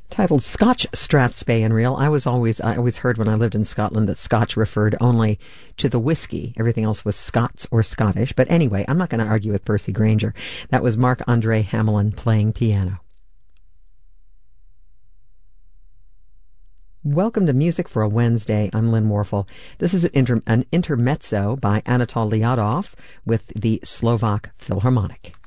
Titled Scotch Strathspey Reel. I always heard when I lived in Scotland that Scotch referred only to the whiskey. Everything else was Scots or Scottish. But anyway, I'm not going to argue with Percy Granger. That was Marc-Andre Hamelin playing piano. Welcome to Music for a Wednesday. I'm Lynn Warfel. This is an intermezzo by Anatol Liadov with the Slovak Philharmonic.